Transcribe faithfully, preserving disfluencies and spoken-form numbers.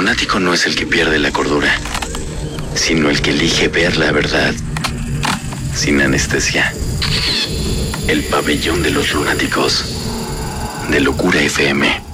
lunático no es el que pierde la cordura, sino el que elige ver la verdad sin anestesia. El pabellón de los lunáticos, de Locura F M.